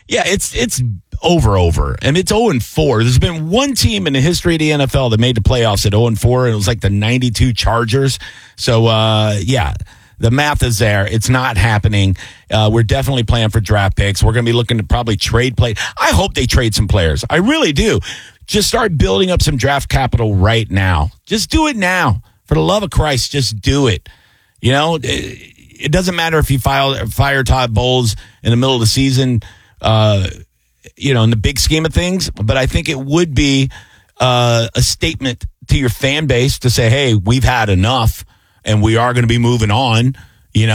Yeah, it's over. And it's 0-4. There's been one team in the history of the NFL that made the playoffs at 0-4, and it was like the 92 Chargers. So, the math is there. It's not happening. We're definitely playing for draft picks. We're going to be looking to probably trade play. I hope they trade some players. I really do. Just start building up some draft capital right now. Just do it now. For the love of Christ, just do it. You know, it doesn't matter if you fire Todd Bowles in the middle of the season, in the big scheme of things. But I think it would be a statement to your fan base to say, hey, we've had enough and we are going to be moving on. You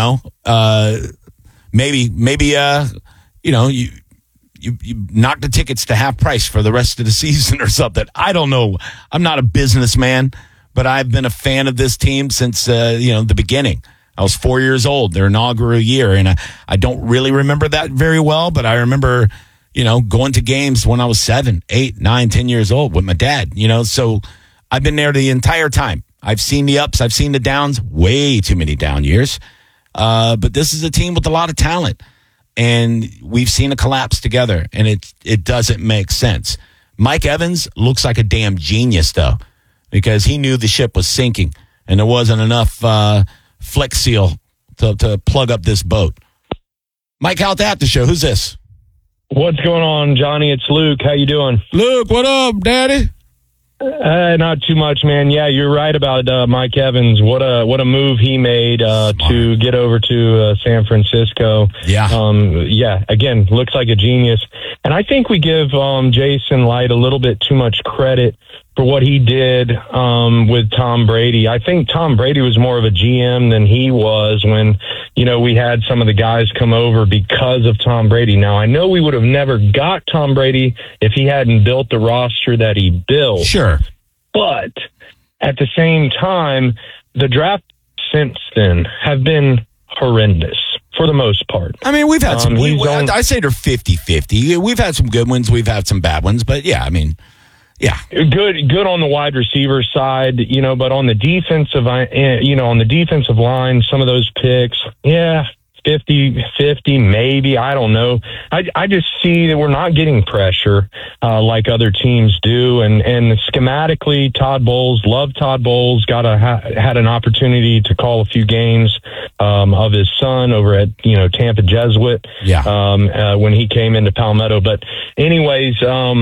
knock the tickets to half price for the rest of the season or something. I don't know. I'm not a businessman, but I've been a fan of this team since, the beginning. I was 4 years old, their inaugural year, and I don't really remember that very well, but I remember, going to games when I was 7, 8, 9, 10 years old with my dad, so I've been there the entire time. I've seen the ups, I've seen the downs, way too many down years. But this is a team with a lot of talent, and we've seen a collapse together, and it doesn't make sense. Mike Evans looks like a damn genius, though, because he knew the ship was sinking, and there wasn't enough Flex Seal to plug up this boat. Mike out at the show. Who's this? What's going on, Johnny? It's Luke. How you doing? Luke, what up, Daddy? Not too much, man. Yeah, you're right about Mike Evans. What a move he made to get over to San Francisco. Yeah. Again, looks like a genius. And I think we give Jason Light a little bit too much credit for what he did with Tom Brady. I think Tom Brady was more of a GM than he was when, we had some of the guys come over because of Tom Brady. Now, I know we would have never got Tom Brady if he hadn't built the roster that he built. Sure. But at the same time, the draft since then have been horrendous for the most part. I mean, we've had some, I say they're 50-50. We've had some good ones. We've had some bad ones, but yeah, I mean, yeah. Good on the wide receiver side, but on the defensive, on the defensive line, some of those picks, 50-50, maybe. I don't know. I just see that we're not getting pressure like other teams do. And schematically, Todd Bowles, had an opportunity to call a few games of his son over at, Tampa Jesuit when he came into Palmetto. But anyways,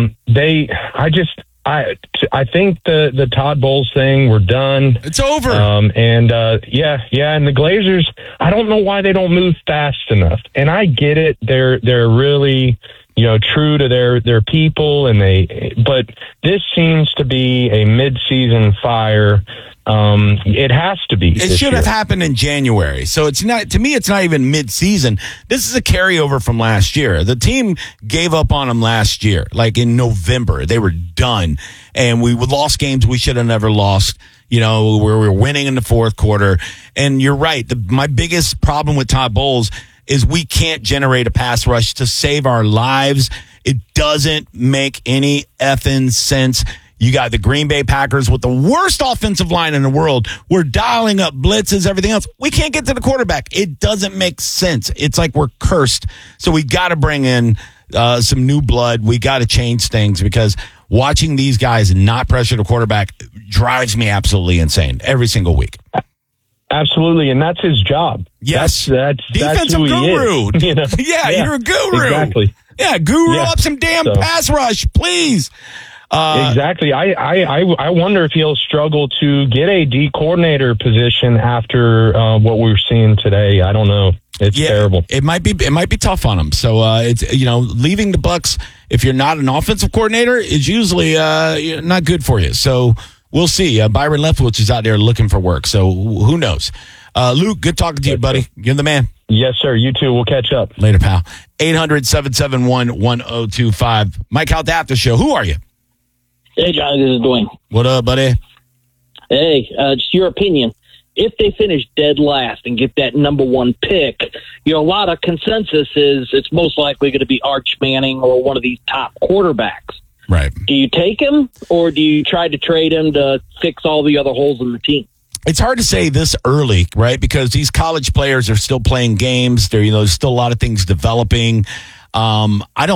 I think the Todd Bowles thing, we're done. It's over. And the Glazers, I don't know why they don't move fast enough. And I get it. They're really, true to their people, but this seems to be a mid-season fire. It has to be. It should have happened in January. So it's not, to me, it's not even mid-season. This is a carryover from last year. The team gave up on them last year, like in November. They were done. And we lost games we should have never lost. We were winning in the fourth quarter. And you're right. My biggest problem with Todd Bowles is we can't generate a pass rush to save our lives. It doesn't make any effing sense. You got the Green Bay Packers with the worst offensive line in the world. We're dialing up blitzes, everything else. We can't get to the quarterback. It doesn't make sense. It's like we're cursed. So we got to bring in some new blood. We got to change things because watching these guys not pressure the quarterback drives me absolutely insane every single week. Absolutely, and that's his job. Yes, that's defensive who he guru. is. Yeah, you're a guru. Exactly. Yeah, guru up some damn pass rush, please. Exactly. I wonder if he'll struggle to get a D coordinator position after what we're seeing today. I don't know. It's terrible. It might be tough on him. So it's leaving the Bucs if you're not an offensive coordinator is usually not good for you. So we'll see. Byron Leftwich is out there looking for work. So who knows? Luke, good talking to you, buddy. You're the man. Yes, sir. You too. We'll catch up later, pal. 800-771-1025. Mike out the after show. Who are you? Hey, Johnny, this is Dwayne. What up, buddy? Hey, just your opinion. If they finish dead last and get that number one pick, a lot of consensus is it's most likely going to be Arch Manning or one of these top quarterbacks. Right. Do you take him or do you try to trade him to fix all the other holes in the team? It's hard to say this early, right? Because these college players are still playing games. There's still a lot of things developing. I don't